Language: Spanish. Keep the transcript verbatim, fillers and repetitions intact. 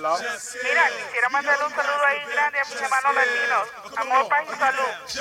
Mira, quisiera mandarle un saludo ahí grande a mis hermanos latinos. Amor, paz y salud.